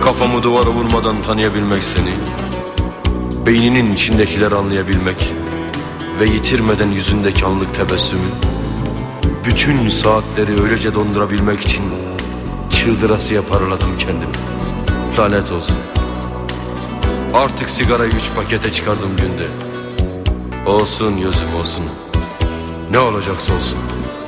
Kafamı duvara vurmadan tanıyabilmek seni, beyninin içindekileri anlayabilmek ve yitirmeden yüzündeki anlık tebessümü, bütün saatleri öylece dondurabilmek için çıldırasıya paraladım kendimi. Lanet olsun. Artık sigarayı 3 pakete çıkardım günde. Olsun gözüm olsun. Ne olacaksa olsun.